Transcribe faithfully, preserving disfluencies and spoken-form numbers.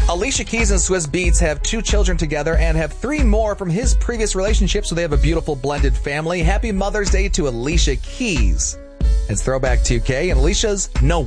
Alicia Keys and Swizz Beatz have two children together and have three more from his previous relationship, so they have a beautiful blended family. Happy Mother's Day to Alicia Keys. It's Throwback two K, and Alicia's No